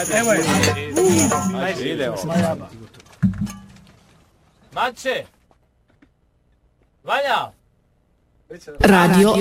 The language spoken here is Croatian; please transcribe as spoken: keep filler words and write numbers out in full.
Evo je. Ajde, ide ovo. Mače! Vanja! Radio